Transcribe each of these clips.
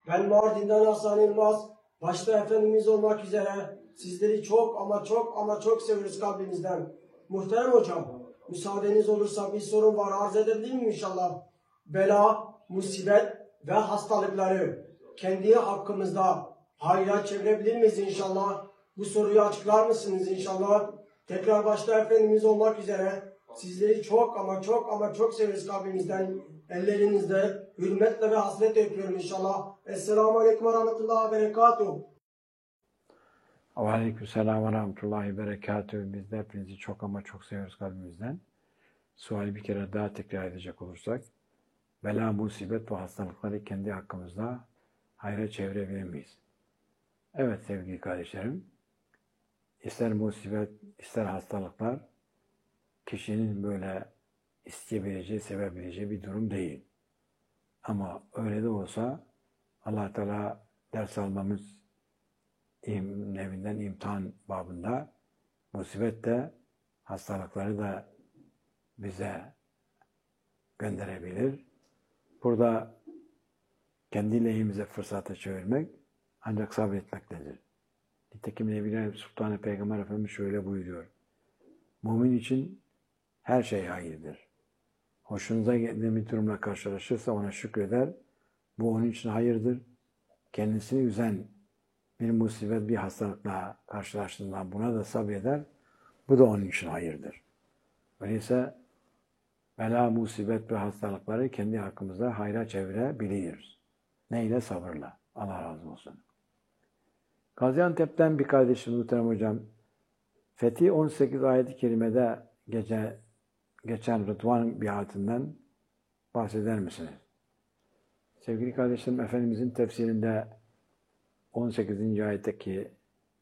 Ben Mardin'den Hasan Yılmaz, başta Efendimiz olmak üzere sizleri çok ama çok ama çok seviyoruz kalbimizden. Muhterem hocam, müsaadeniz olursa bir sorun var, arz edebilir miyim inşallah? Bela, musibet ve hastalıkları kendi hakkımızda hayra çevirebilir miyiz inşallah? Bu soruyu açıklar mısınız inşallah? Tekrar başta Efendimiz olmak üzere sizleri çok ama çok ama çok seviyoruz kalbimizden. Ellerinizde hürmetle ve hasretle öpüyorum inşallah. Esselamu Aleyküm ve Rahmetullahi ve Berekatuhu. Aleykümselam ve Rahmetullahi ve Berekatuhu. Biz de hepinizi çok ama çok seviyoruz kalbimizden. Suali bir kere daha tekrar edecek olursak, bela, musibet ve hastalıkları kendi hakkımızda hayra çevirebilir miyiz? Evet sevgili kardeşlerim, ister musibet, ister hastalıklar kişinin böyle isteyebileceği, sevebileceği bir durum değil. Ama öyle de olsa Allah Teala ders almamız nevinden imtihan babında musibet de hastalıkları da bize gönderebilir. Burada kendi lehimize fırsata çevirmek ancak sabretmektedir. Nitekim Nebiler Sultanı Peygamber Efendimiz şöyle buyuruyor. Mümin için her şey hayırdır. Hoşunuza gelen bir durumla karşılaşırsa ona şükreder. Bu onun için hayırdır. Kendisini üzen bir musibet, bir hastalıkla karşılaştığında buna da sabreder. Bu da onun için hayırdır. Öyleyse bela, musibet ve hastalıkları kendi hakkımızda hayra çevirebiliriz. Neyle? Sabırla. Allah razı olsun. Gaziantep'ten bir kardeşimiz muhterem hocam, Fethi 18 ayet-i kerimede geçen Rıdvan biatinden bahseder misiniz? Sevgili kardeşlerim, Efendimizin tefsirinde 18. ayetteki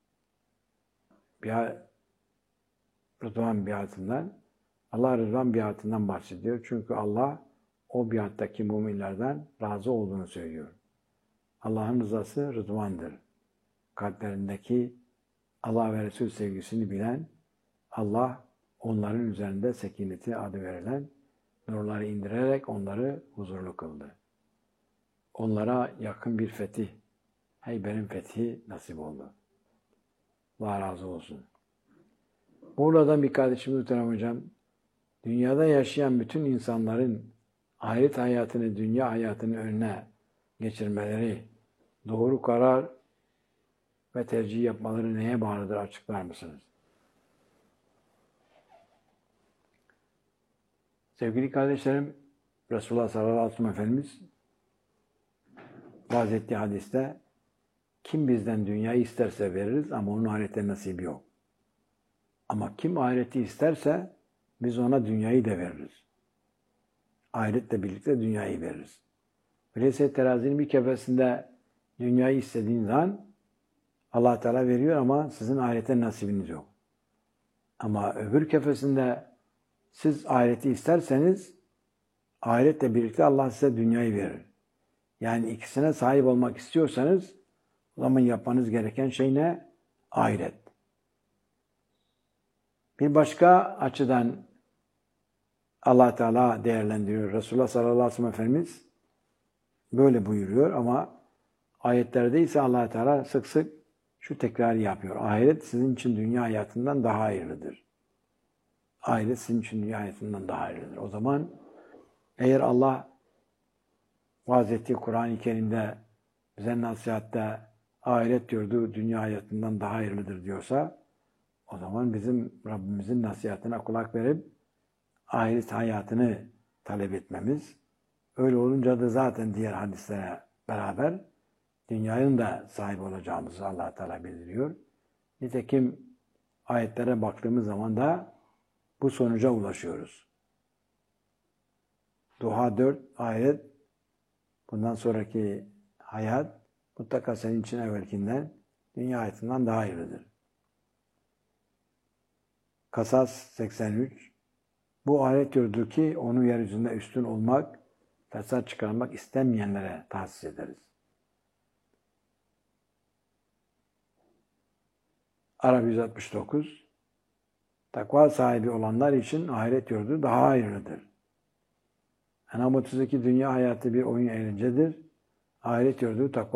Rıdvan biatinden, Allah Rıdvan biatinden bahsediyor. Çünkü Allah o biattaki müminlerden razı olduğunu söylüyor. Allah'ın rızası Rıdvan'dır. Kalplerindeki Allah ve Resul sevgisini bilen, Allah onların üzerinde sekineti adı verilen nurları indirerek onları huzurlu kıldı. Onlara yakın bir fetih, Hayber'in fethi nasip oldu. Allah razı olsun. Muğla'dan bir kardeşimiz muhterem hocam, dünyada yaşayan bütün insanların ahiret hayatını, dünya hayatının önüne geçirmeleri, doğru karar ve tercih yapmaları neye bağlıdır açıklar mısınız? Sevgili kardeşlerim, Resulullah sallallahu aleyhi ve sellem Efendimiz vaaz ettiği hadiste kim bizden dünyayı isterse veririz ama onun ahirette nasibi yok. Ama kim ahireti isterse biz ona dünyayı da veririz. Ahiretle birlikte dünyayı veririz. Öyleyse terazinin bir kefesinde dünyayı istediğin zaman Allah Teala veriyor ama sizin ahirete nasibiniz yok. Ama öbür kefesinde siz ahireti isterseniz ahiretle birlikte Allah size dünyayı verir. Yani ikisine sahip olmak istiyorsanız o zaman yapmanız gereken şey ne? Ahiret. Bir başka açıdan Allah Teala değerlendiriyor. Resulullah sallallahu aleyhi ve sellem Efendimiz böyle buyuruyor ama ayetlerde ise Allah Teala sık sık şu tekrarı yapıyor. Ahiret sizin için dünya hayatından daha hayırlıdır. Ahiret sizin için dünya hayatından daha hayırlıdır. O zaman eğer Allah vaaz ettiği Kur'an-ı Kerim'de bize nasihatte ahiret diyordu, dünya hayatından daha hayırlıdır diyorsa o zaman bizim Rabbimizin nasihatine kulak verip ahiret hayatını talep etmemiz, öyle olunca da zaten diğer hadislere beraber dünyanın da sahibi olacağımızı Allah Teala bildiriyor. Nitekim ayetlere baktığımız zaman da bu sonuca ulaşıyoruz. Duha 4 ayet, bundan sonraki hayat mutlaka senin için evvelkinden, dünya hayatından daha hayırlıdır. Kasas 83, bu ayet diyordur ki onu yeryüzünde üstün olmak, fesat çıkarmak istemeyenlere tahsis ederiz. Arap 169, takva sahibi olanlar için ahiret yurdu daha hayırlıdır. Enam 32, dünya hayatı bir oyun eğlencedir. Ahiret yurdu takva